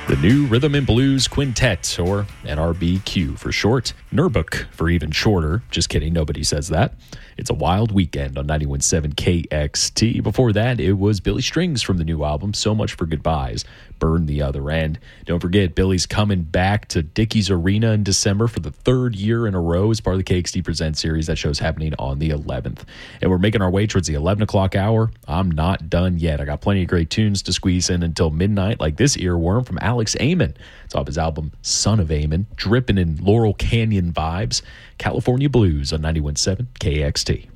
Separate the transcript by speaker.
Speaker 1: The New Rhythm and Blues Quintet, or NRBQ for short. Nurbuk for even shorter. Just kidding, nobody says that. It's a wild weekend on 91.7 KXT. Before that, it was Billy Strings from the new album, So Much for Goodbyes, Burn the Other End. Don't forget, Billy's coming back to Dickies Arena in December for the third year in a row as part of the KXT Presents series. That show's happening on the 11th. And we're making our way towards the 11 o'clock hour. I'm not done yet. I got plenty of great tunes to squeeze in until midnight, like this earworm from Alex Amon. It's off his album, Son of Amon, dripping in Laurel Canyon vibes. California Blues on 91.7 KXT.